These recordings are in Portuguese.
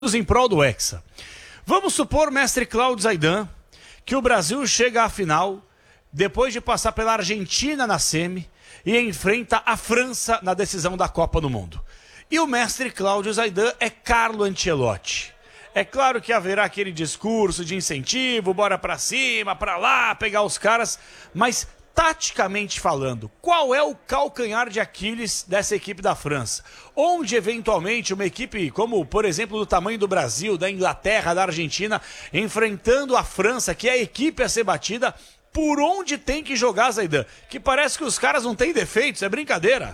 em prol do Hexa. Vamos supor, mestre Cláudio Zaidan, que o Brasil chega à final, depois de passar pela Argentina na semi, e enfrenta a França na decisão da Copa do Mundo. E o mestre Cláudio Zaidan é Carlo Ancelotti. É claro que haverá aquele discurso de incentivo, bora pra cima, pra lá, pegar os caras, mas taticamente falando, qual é o calcanhar de Aquiles dessa equipe da França? Onde, eventualmente, uma equipe como, por exemplo, do tamanho do Brasil, da Inglaterra, da Argentina, enfrentando a França, que é a equipe a ser batida, por onde tem que jogar, Zaidan? Que parece que os caras não têm defeitos, é brincadeira.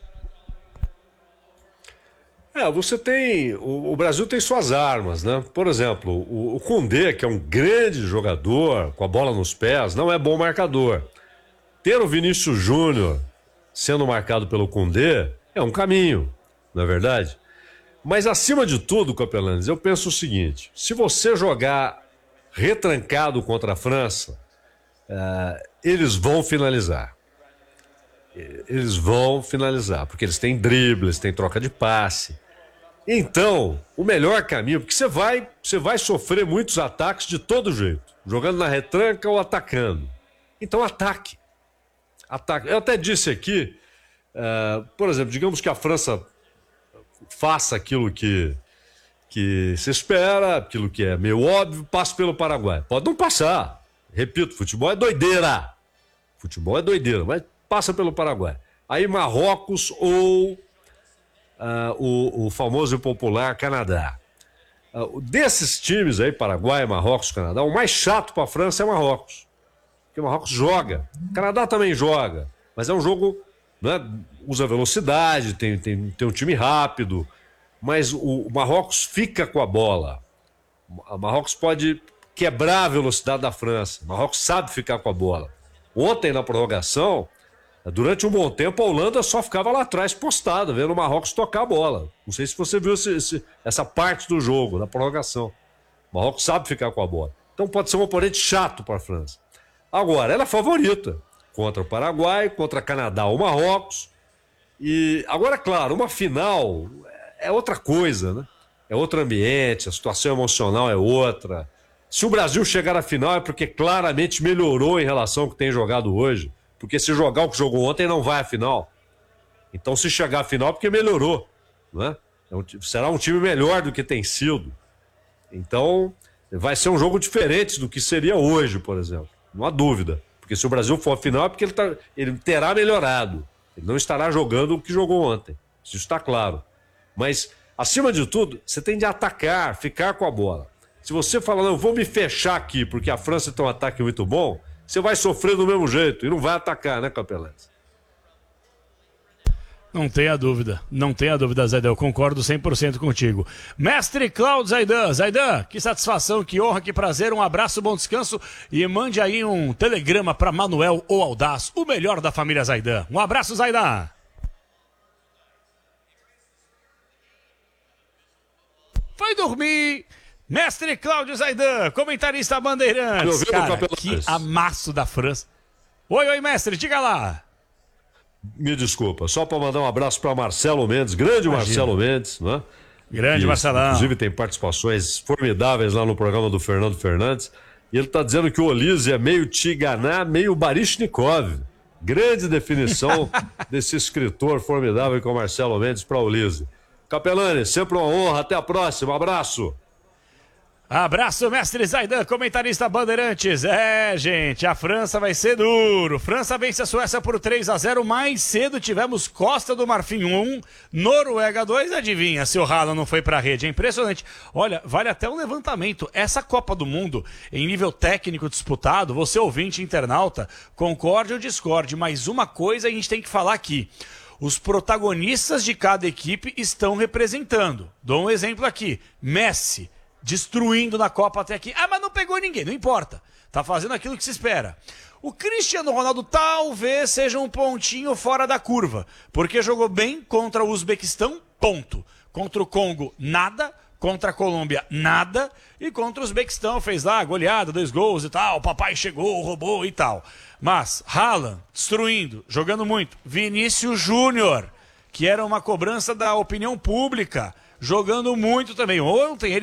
Você tem... O Brasil tem suas armas, né? Por exemplo, o Koundé, que é um grande jogador, com a bola nos pés, não é bom marcador. Ter o Vinícius Júnior sendo marcado pelo Koundé é um caminho, não é verdade? Mas, acima de tudo, Capelanes, eu penso o seguinte: se você jogar retrancado contra a França, eles vão finalizar. Eles vão finalizar, porque eles têm drible, eles têm troca de passe. Então, o melhor caminho, porque você vai sofrer muitos ataques de todo jeito, jogando na retranca ou atacando. Então, ataque. Eu até disse aqui, por exemplo, digamos que a França faça aquilo que se espera, aquilo que é meio óbvio, passe pelo Paraguai. Pode não passar. Repito, futebol é doideira. Futebol é doideira, mas passa pelo Paraguai. Aí Marrocos ou o famoso e popular Canadá. Desses times aí, Paraguai, Marrocos, Canadá, o mais chato para a França é Marrocos. Porque o Marrocos joga. O Canadá também joga. Mas é um jogo, né, usa velocidade, tem um time rápido. Mas o Marrocos fica com a bola. O Marrocos pode quebrar a velocidade da França. O Marrocos sabe ficar com a bola. Ontem, na prorrogação, durante um bom tempo, a Holanda só ficava lá atrás postada, vendo o Marrocos tocar a bola. Não sei se você viu essa parte do jogo, da prorrogação. O Marrocos sabe ficar com a bola. Então pode ser um oponente chato para a França. Agora, ela é favorita contra o Paraguai, contra Canadá ou Marrocos. E agora, claro, uma final é outra coisa, né? É outro ambiente, a situação emocional é outra. Se o Brasil chegar à final é porque claramente melhorou em relação ao que tem jogado hoje. Porque se jogar o que jogou ontem, não vai à final. Então, se chegar à final é porque melhorou, né? Será um time melhor do que tem sido. Então, vai ser um jogo diferente do que seria hoje, por exemplo. Não há dúvida. Porque se o Brasil for à final é porque ele terá melhorado. Ele não estará jogando o que jogou ontem. Isso está claro. Mas, acima de tudo, você tem de atacar, ficar com a bola. Se você falar, não, eu vou me fechar aqui porque a França tem um ataque muito bom, você vai sofrer do mesmo jeito e não vai atacar, né, Capelanes? Não tenha dúvida, Zaidan, eu concordo 100% contigo. Mestre Cláudio Zaidan, Zaidan, que satisfação, que honra, que prazer, um abraço, bom descanso e mande aí um telegrama para Manuel ou Audaz, o melhor da família Zaidan. Um abraço, Zaidan. Foi dormir... Mestre Cláudio Zaidan, comentarista Bandeirantes. Cara, que amasso da França. Oi, mestre, diga lá. Me desculpa, só para mandar um abraço para Marcelo Mendes, grande Marcelo Mendes, né? Grande Marcelão. Inclusive tem participações formidáveis lá no programa do Fernando Fernandes. E ele está dizendo que o Olise é meio Tiganá, meio Baryshnikov. Grande definição desse escritor formidável que é o Marcelo Mendes para o Olise. Capelani, sempre uma honra, até a próxima, abraço. Abraço, mestre Zaidan, comentarista Bandeirantes. Gente, a França vai ser duro. França vence a Suécia por 3-0. Mais cedo tivemos Costa do Marfim 1, Noruega 2. Adivinha se o Haaland não foi pra rede. É impressionante. Olha, vale até um levantamento. Essa Copa do Mundo, em nível técnico disputado, você ouvinte internauta, concorde ou discorde, mas uma coisa a gente tem que falar aqui. Os protagonistas de cada equipe estão representando. Dou um exemplo aqui. Messi, destruindo na Copa até aqui. Mas não pegou ninguém, não importa. Tá fazendo aquilo que se espera. O Cristiano Ronaldo talvez seja um pontinho fora da curva, porque jogou bem contra o Uzbequistão, ponto. Contra o Congo, nada. Contra a Colômbia, nada. E contra o Uzbequistão, fez lá goleada, 2 gols e tal. Papai chegou, roubou e tal. Mas Haaland, destruindo, jogando muito. Vinícius Júnior, que era uma cobrança da opinião pública. jogando muito também. Ontem ele